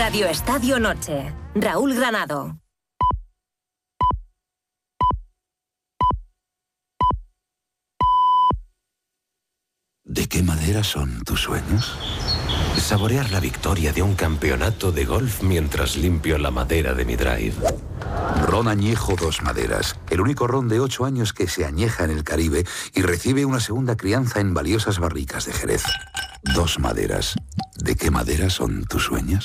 Radio Estadio Noche. Raúl Granado. ¿De qué madera son tus sueños? Saborear la victoria de un campeonato de golf mientras limpio la madera de mi drive. Ron Añejo Dos Maderas, el único ron de 8 años que se añeja en el Caribe y recibe una segunda crianza en valiosas barricas de Jerez. Dos Maderas. ¿De qué madera son tus sueños?